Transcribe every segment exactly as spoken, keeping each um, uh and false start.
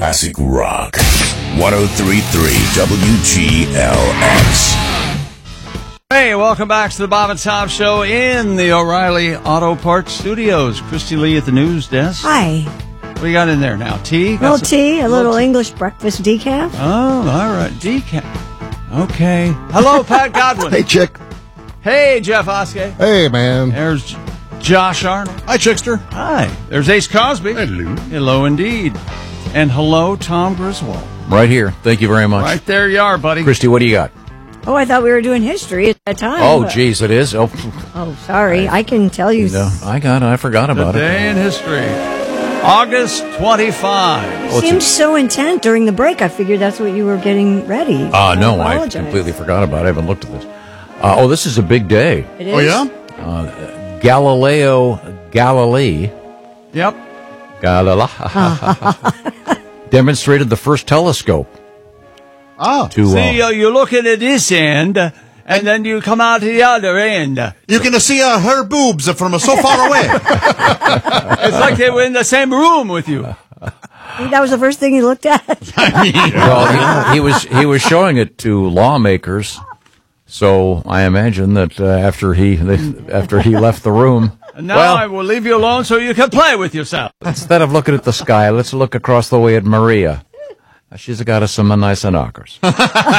Classic Rock. one oh three point three W G L X. Hey, welcome back to the Bob and Tom Show in the O'Reilly Auto Parts Studios. Christy Lee at the news desk. Hi. What do you got in there now? Tea? A little some, tea, a little tea? English breakfast decaf. Oh, all right. Decaf. Okay. Hello, Pat Godwin. Hey, Chick. Hey, Jeff Oskey. Hey, man. There's J- Josh Arnold. Hi, Chickster. Hi. There's Ace Cosby. Hello. Hello, indeed. And hello, Tom Griswold. Right here. Thank you very much. Right there you are, buddy. Christy, what do you got? Oh, I thought we were doing history at that time. Oh, geez, it is? Oh, Oh, sorry. I can tell you. no, I got it. I forgot The about day it. in history. August twenty-fifth. Oh, it's Seemed a- so intent during the break. I figured that's what you were getting ready. Uh, no, I apologize. completely forgot about it. I haven't looked at this. Uh, oh, this is a big day. It is? Oh, yeah? Galileo Galilei Yep. Galilei demonstrated the first telescope. Ah. To, See, uh, uh, you're looking at this end, uh, and then you come out to the other end. You can see uh, her boobs from so far away. It's like they were in the same room with you. That was the first thing you looked at? well, he, he was he was showing it to lawmakers. So I imagine that uh, after he after he left the room, And now well, I will leave you alone so you can play with yourself. instead of looking at the sky, let's look across the way at Maria. She's got us some nice knockers. um,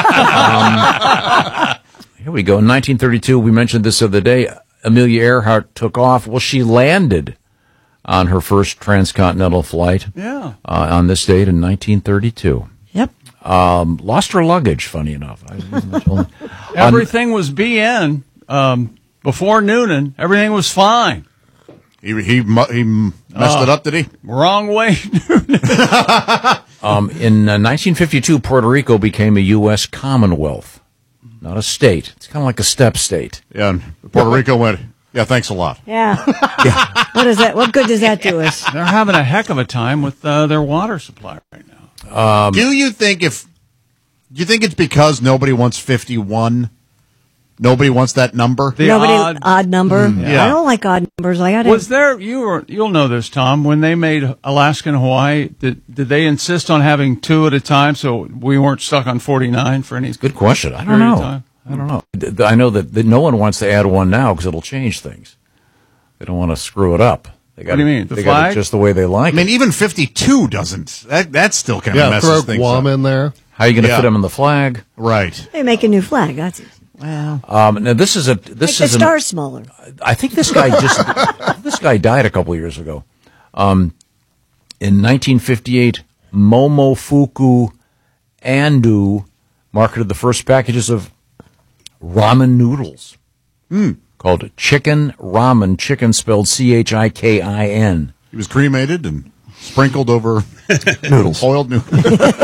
here we go. In nineteen thirty-two, we mentioned this the other day, Amelia Earhart took off. Well, she landed on her first transcontinental flight Yeah. uh, on this date in nineteen thirty-two. Yep. Um, lost her luggage, funny enough. I, on, Everything was B N um, before Noonan. Everything was fine. he he, mu- he messed it up, did he? Wrong way. um, in uh, nineteen fifty-two, Puerto Rico became a U S Commonwealth, not a state. It's kind of like a step state. Yeah. and Puerto Rico went, yeah, thanks a lot. Yeah. What is that? What good does that do us? They're having a heck of a time with uh, their water supply right now. Do you think if, do you think it's because nobody wants fifty-one? Nobody wants that number? The Nobody odd- odd number. yeah. I don't like odd numbers. I got Was to. there, you were, you'll know this, Tom, when they made Alaska and Hawaii, did, did they insist on having two at a time so we weren't stuck on forty-nine for any Good question. I don't period of know. time? I don't know. Th- th- I know that, that no one wants to add one now because it'll change things. They don't want to screw it up. They got What do you mean, the they got flag? it just the way they like I mean, it. even fifty-two doesn't. That, that still kind of Yeah, messes throw things Guam up. in there. How are you going to yeah. fit them in the flag? Right. They make a new flag. That's easy. Wow. Um, now this is a Make this the is an, stars smaller. I think this guy just this guy died a couple of years ago. Um, in nineteen fifty-eight, Momofuku Andu marketed the first packages of ramen noodles called chicken ramen. Chicken spelled C H I K I N. He was cremated and sprinkled over Noodles. boiled noodles.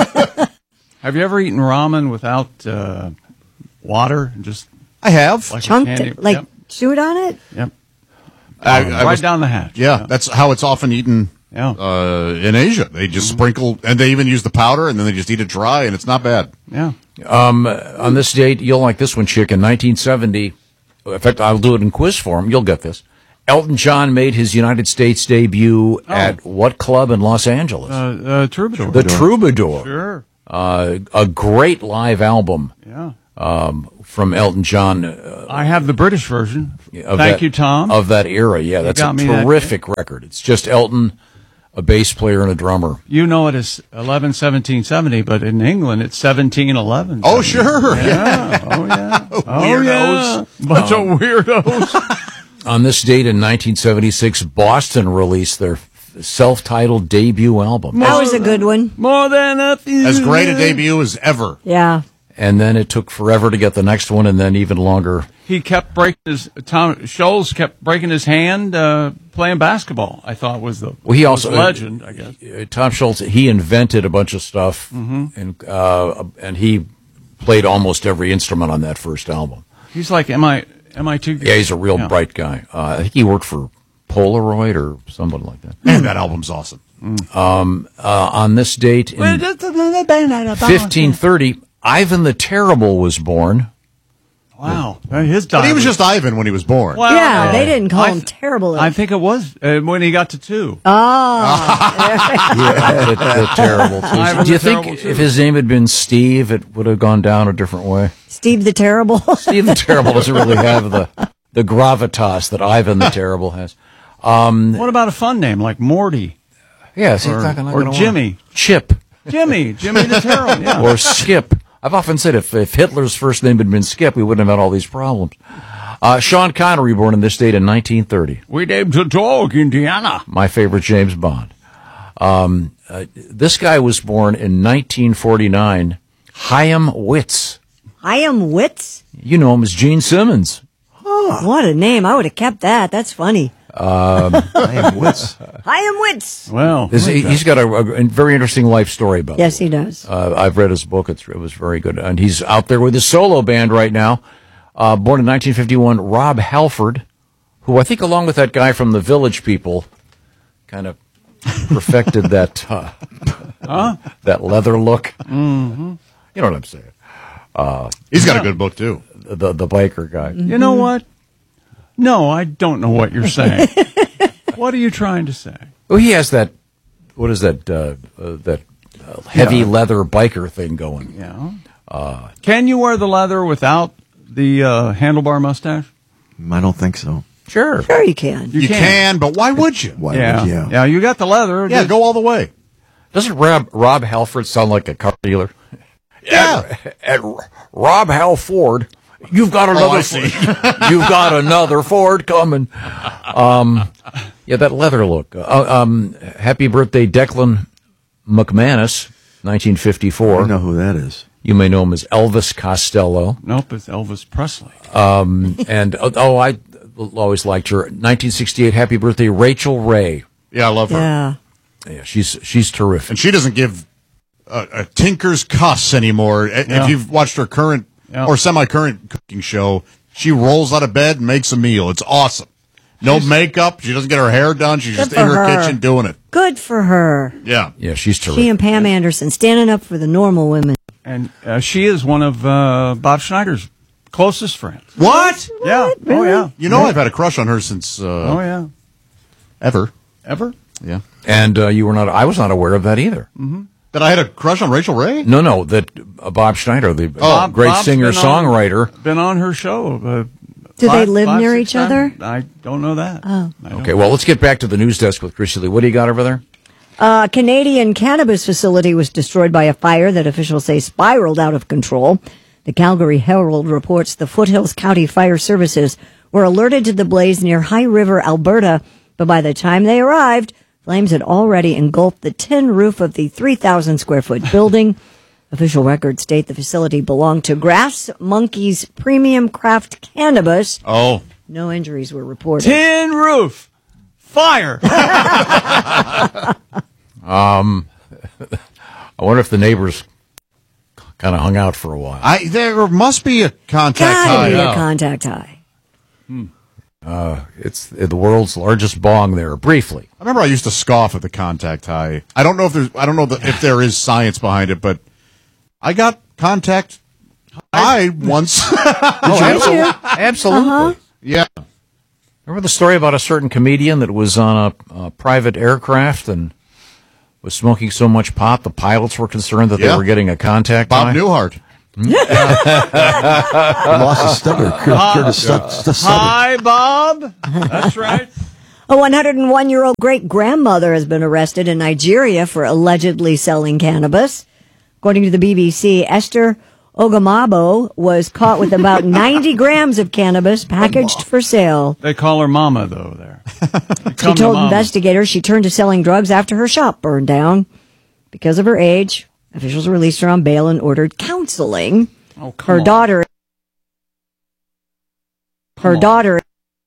Have you ever eaten ramen without uh, water? Just I have. like a Chunked candy? it. Like, Yep. chewed on it? Yep. I, Um, I right was- down the hatch. Yeah, that's how it's often eaten Yeah. uh, in Asia. They just sprinkle, and they even use the powder, and then they just eat it dry, and it's not bad. Yeah. Um, on this date, you'll like this one, Chick. In nineteen seventy, in fact, I'll do it in quiz form. You'll get this. Elton John made his United States debut at what club in Los Angeles? Uh, uh, Troubadour. the Troubadour. Sure. Uh, a great live album Yeah. um, from Elton John. Uh, I have the British version. of Thank that- you, Tom. Of that era, yeah. That's a got me that- terrific record. It's just Elton, a bass player, and a drummer. You know it as eleven seventeen seventy, but in England it's seventeen eleven. Oh, sure. Yeah. Oh, yeah. Oh, Weirdos. yeah. Bunch of weirdos. On this date in nineteen seventy-six, Boston released their self-titled debut album. That was a good one. More than a few. As great a debut as ever. Yeah. And then it took forever to get the next one, and then even longer. He kept breaking his, Tom Scholes kept breaking his hand uh, playing basketball, I thought was the Well, he also was legend, I guess. Uh, Tom Schultz, he invented a bunch of stuff, and uh, and he played almost every instrument on that first album. He's like M I M I T. Yeah, he's a real Yeah. bright guy. Uh, I think he worked for Polaroid or somebody like that. Man, that album's awesome. Uh, on this date in fifteen thirty, Ivan the Terrible was born. Wow. Uh, His But diet he was just Ivan when he was born. Well, Yeah, uh, they didn't call I him th- terrible. I think it was uh, when he got to two. Yeah, the, the terrible. Ivan Do you the think Terrible, too. if his name had been Steve, it would have gone down a different way? Steve the Terrible. Steve the Terrible doesn't really have the the gravitas that Ivan the Terrible has. What about a fun name like Morty Yeah, see, or, it's not gonna- or gonna Jimmy? work. Chip Jimmy, Jimmy the Terrible. Yeah. or Skip. I've often said if, if Hitler's first name had been Skip, we wouldn't have had all these problems. Uh, Sean Connery, born in this date in nineteen thirty. We named a dog Indiana. My favorite James Bond. Um, uh, this guy was born in nineteen forty-nine. Chaim Witz. Chaim Witz? You know him as Gene Simmons. What a name. I would have kept that. That's funny. Chaim Witz. Chaim Witz. Well, This, he, he's got a, a very interesting life story about Yes, he does. Uh, I've read his book. It's, it was very good. And he's out there with his solo band right now. Uh, born in nineteen fifty-one, Rob Halford, who I think along with that guy from the Village People kind of perfected that uh, Huh? that leather look. Mm-hmm. You know what I'm saying. He's got a good book, too. The, the biker guy. you know what? No, I don't know what you're saying. What are you trying to say? Well, he has that, what is that, uh, uh, that uh, heavy Yeah. leather biker thing going. Yeah. Uh, Can you wear the leather without the uh, handlebar mustache? I don't think so. Sure. Sure you can. You, can. but why would you? Why Yeah. would you? Yeah, you got the leather. Yeah, Just- go all the way. Doesn't Rob, Rob Halford sound like a car dealer? Yeah. At, at Rob Halford, you've got another. Oh, I see. You've got another Ford coming. Um, yeah, that leather look. Uh, um, happy birthday, Declan McManus, nineteen I fifty-four. know who that is. You may know him as Elvis Costello. Nope, it's Elvis Presley. And uh, oh, I always liked her. nineteen sixty-eight. Happy birthday, Rachel Ray. Yeah, I love her. Yeah. Yeah, she's she's terrific. And she doesn't give a, a tinker's cuss anymore. I- Yeah. If you've watched her current Yeah. or semi-current cooking show, she rolls out of bed and makes a meal. It's awesome. No makeup. She doesn't get her hair done. She's just Good in for her her. kitchen doing it. Good for her. Yeah. Yeah, she's terrific. She and Pam Anderson standing up for the normal women. And uh, she is one of uh, Bob Schneider's closest friends. What? Yeah. Oh, yeah. You know, I've had a crush on her since uh, Oh, yeah. ever. Ever? Yeah. And uh, you were not. I was not aware of that either. That I had a crush on Rachel Ray? No, no, that uh, Bob Schneider, the uh, Bob- great Bob's singer been on- songwriter. Been on her show. Uh, Do five- they live five, near six each other? times? I don't know that. Oh. Okay, well, let's get back to the news desk with Chrissy Lee. What do you got over there? A Canadian cannabis facility was destroyed by a fire that officials say spiraled out of control. The Calgary Herald reports the Foothills County Fire Services were alerted to the blaze near High River, Alberta, but by the time they arrived, flames had already engulfed the tin roof of the three thousand square foot building. Official records state the facility belonged to Grass Monkeys Premium Craft Cannabis. Oh. No injuries were reported. Tin roof. Fire. I wonder if the neighbors kind of hung out for a while. I There must be a contact Gotta high. be a Yeah. contact high. It's the world's largest bong there, briefly. I remember I used to scoff at the contact high. I don't know if there's I don't know the, if there is science behind it, but I got contact high once. Oh, absolutely. Absolutely. Yeah. Remember the story about a certain comedian that was on a, a private aircraft and was smoking so much pot the pilots were concerned that Yeah. they were getting a contact Bob high? Newhart. He lost his stutter. Cur- Curtis stu- stu- stuttered. Hi, Bob. That's right. A one hundred one year old great grandmother has been arrested in Nigeria for allegedly selling cannabis. According to the B B C, Esther Ogamabo was caught with about ninety grams of cannabis packaged for sale. They call her Mama, though, there. She told investigators she turned to selling drugs after her shop burned down. Because of her age, officials released her on bail and ordered counseling. Oh, come Her on. daughter, her on. daughter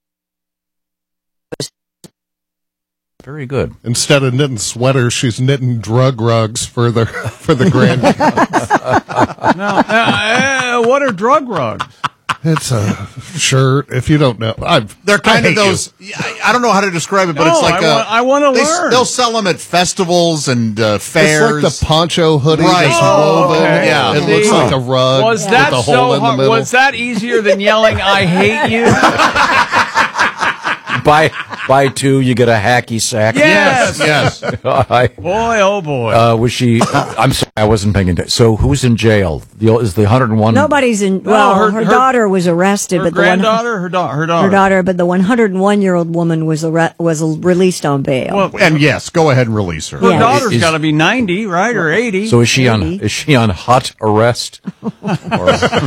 Very good. Instead of knitting sweaters, she's knitting drug rugs for the for the grandkids. Now, uh, uh, what are drug rugs? It's a shirt. If you don't know, I've, They're kind I of hate those. I, I don't know how to describe it, but No, it's like I a, wa- I wanna they, learn. They'll sell them at festivals and uh, you. fairs. It's like the poncho hoodie Right. that's Oh, woven. okay. Yeah. It looks See, like a rug Was with that a hole so in the hard? middle. Was that easier than yelling, I hate you? buy buy two, you get a hacky sack. Yes. yes. I, Boy, oh boy. uh, was she? I'm sorry, I wasn't paying attention. So who's in jail? The, is the one hundred one? Nobody's in. Well, her- her, her- daughter was arrested, her but the one, granddaughter, her, da- her daughter. her daughter, but the one hundred one year old woman was arre- was released on bail. Well, And yes, go ahead and release her. her Yeah. daughter's Is- got to be ninety, right, or eighty? So is she on? Maybe. Is she on hot arrest? Or,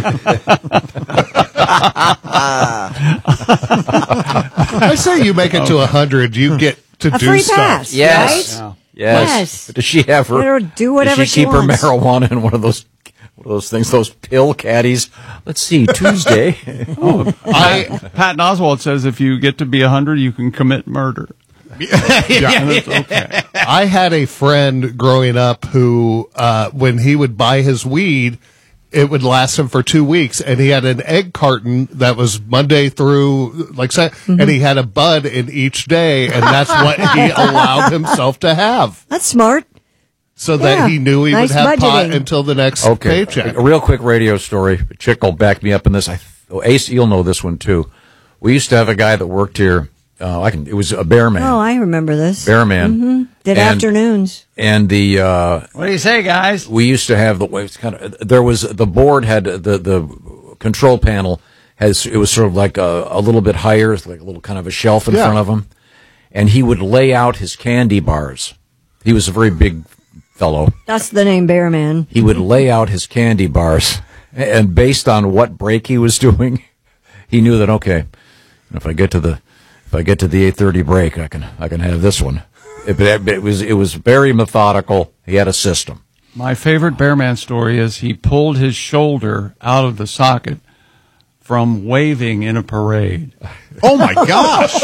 I say you make it to a hundred, you get to A do free stuff. pass, Yes. right? yes. Yes. Does she have her? Let her do whatever Does she she keep wants. her marijuana in one of those? One of those things, those pill caddies. Let's see, Tuesday. I, Patton Oswalt says if you get to be one hundred, you can commit murder. And it's okay. I had a friend growing up who, uh, when he would buy his weed, it would last him for two weeks, and he had an egg carton that was Monday through like, Sat- Mm-hmm. and he had a bud in each day, and that's what he allowed himself to have, That's smart. so that Yeah. he knew he Nice would have pot budgeting. until the next Okay, paycheck. a real quick radio story. Chick will back me up in this. I, oh, Ace, you'll know this one too. We used to have a guy that worked here. Uh, I can. It was a bear man. Oh, I remember this. bear man. Did And- afternoons. And the uh, What do you say, guys? we used to have the way it's kind of there was the board had the the control panel has it was sort of like a, a little bit higher, it's like a little kind of a shelf in Yeah. front of him, and he would lay out his candy bars. He was a very big fellow. That's the name Bear Man. He would lay out his candy bars, and based on what break he was doing, he knew that okay, if I get to the if I get to the eight thirty break, I can I can have this one. It, it was it was very methodical. He had a system. My favorite Bearman story is he pulled his shoulder out of the socket from waving in a parade. Oh my gosh!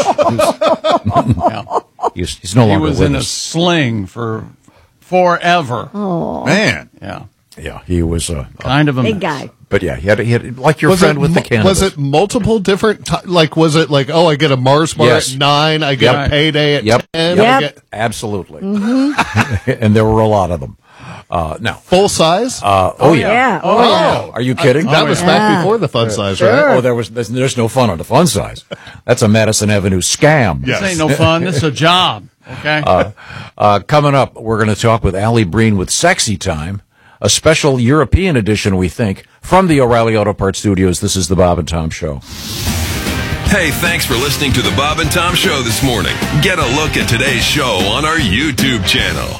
Yeah. He's, he's no He longer was with in a us. sling for forever. Man. Yeah. Yeah, he was a. Kind of a Big mess. guy. But yeah, he had he had like your Was friend it, with the mu- cannabis. was it multiple different, ti like, was it like, oh, I get a Mars bar Yes. at nine, I get Right. a payday at Yep. ten, Yep. I get Absolutely. And there were a lot of them. Uh, no. full size? Uh, oh, yeah. Yeah. Oh, yeah. Are you kidding? that was yeah. back before the fun size, right? Oh, there was. There's, there's no fun on the fun size. That's a Madison Avenue scam. Yes. This ain't no fun. This is a job. Okay. Uh, coming up, we're going to talk with Allie Breen with Sexy Time, a special European edition, we think, from the O'Reilly Auto Parts Studios. This is the Bob and Tom Show. Hey, thanks for listening to the Bob and Tom Show this morning. Get a look at today's show on our YouTube channel.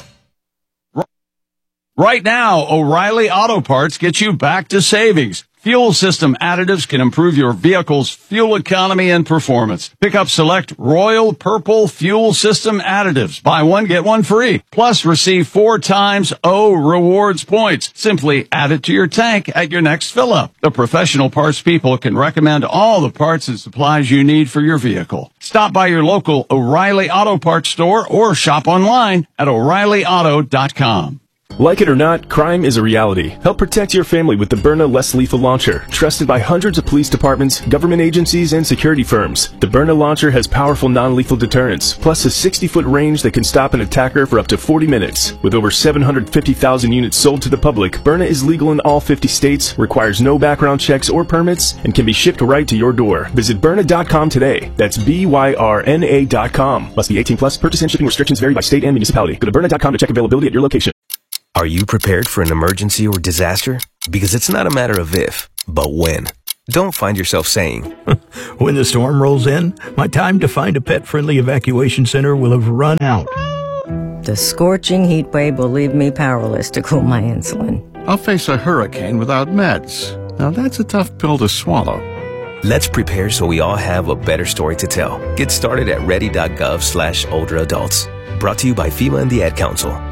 Right now, O'Reilly Auto Parts gets you back to savings. Fuel system additives can improve your vehicle's fuel economy and performance. Pick up select Royal Purple Fuel System additives. Buy one, get one free. Plus, receive four times O rewards points. Simply add it to your tank at your next fill-up. The professional parts people can recommend all the parts and supplies you need for your vehicle. Stop by your local O'Reilly Auto Parts store or shop online at O'Reilly Auto dot com. Like it or not, crime is a reality. Help protect your family with the Byrna Less Lethal Launcher, trusted by hundreds of police departments, government agencies, and security firms. The Byrna Launcher has powerful non-lethal deterrence, plus a sixty-foot range that can stop an attacker for up to forty minutes. With over seven hundred fifty thousand units sold to the public, Byrna is legal in all fifty states, requires no background checks or permits, and can be shipped right to your door. Visit Byrna dot com today. That's B Y R N A dot com. Must be eighteen plus. Purchase and shipping restrictions vary by state and municipality. Go to Byrna dot com to check availability at your location. Are you prepared for an emergency or disaster? Because it's not a matter of if, but when. Don't find yourself saying, when the storm rolls in, my time to find a pet-friendly evacuation center will have run out. The scorching heat wave will leave me powerless to cool my insulin. I'll face a hurricane without meds. Now that's a tough pill to swallow. Let's prepare so we all have a better story to tell. Get started at ready dot gov slash older adults. Brought to you by FEMA and the Ad Council.